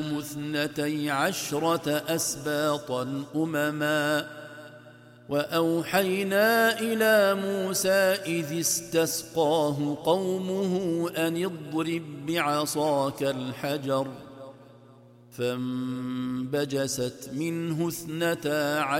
12 أسباطا أمما وأوحينا إلى موسى إذ استسقاه قومه أن اضرب بعصاك الحجر فانبجست منه 12